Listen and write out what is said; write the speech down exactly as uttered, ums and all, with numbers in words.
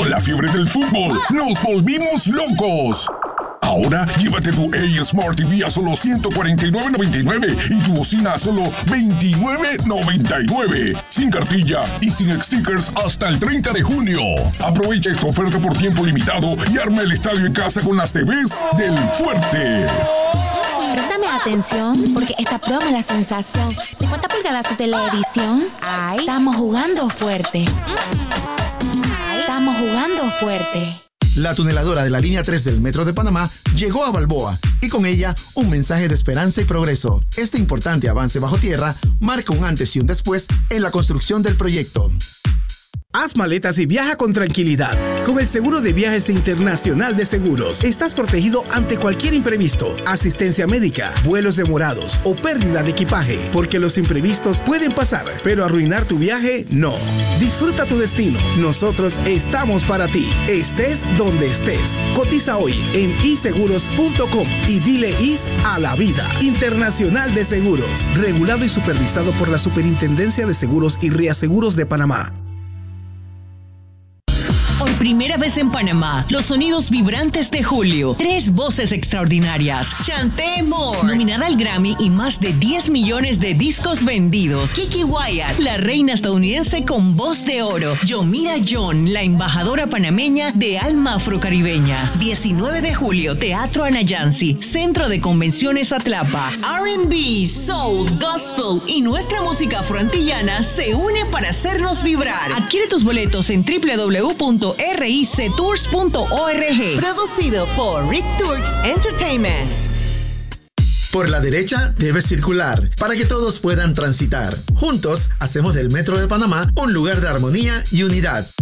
Con la fiebre del fútbol, nos volvimos locos. Ahora, llévate tu A Smart T V a solo ciento cuarenta y nueve noventa y nueve y tu bocina a solo veintinueve noventa y nueve. Sin cartilla y sin stickers hasta el treinta de junio. Aprovecha esta oferta por tiempo limitado y arma el estadio en casa con las T Vs del Fuerte. Préstame atención, porque esta prueba es la sensación. cincuenta pulgadas de televisión. Ay, estamos jugando fuerte. Ay, estamos jugando fuerte. La tuneladora de la línea tres del Metro de Panamá llegó a Balboa y con ella un mensaje de esperanza y progreso. Este importante avance bajo tierra marca un antes y un después en la construcción del proyecto. Haz maletas y viaja con tranquilidad. Con el seguro de viajes internacional de seguros, estás protegido ante cualquier imprevisto, asistencia médica, vuelos demorados o pérdida de equipaje, porque los imprevistos pueden pasar, pero arruinar tu viaje no. Disfruta tu destino. Nosotros estamos para ti. Estés donde estés. Cotiza hoy en i seguros punto com y dile is a la vida. Internacional de Seguros, regulado y supervisado por la Superintendencia de Seguros y Reaseguros de Panamá. Por primera vez en Panamá, los sonidos vibrantes de Julio. Tres voces extraordinarias. Chanté Moore, nominada al Grammy y más de diez millones de discos vendidos. Kiki Wyatt, la reina estadounidense con voz de oro. Yomira John, la embajadora panameña de alma afrocaribeña. diecinueve de julio, Teatro Anayansi, Centro de Convenciones Atlapa. R and B, Soul, Gospel y nuestra música afroantillana se une para hacernos vibrar. Adquiere tus boletos en doble u doble u doble u punto r i c tours punto org. Producido por Rick Tours Entertainment. Por la derecha debes circular para que todos puedan transitar. Juntos hacemos del Metro de Panamá un lugar de armonía y unidad.